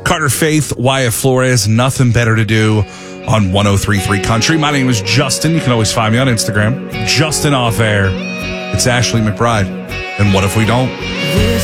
Carter Faith, Wyatt Flores, nothing better to do on 103.3 Country. My name is Justin. You can always find me on Instagram. Justin Off Air. It's Ashley McBride. And what if we don't?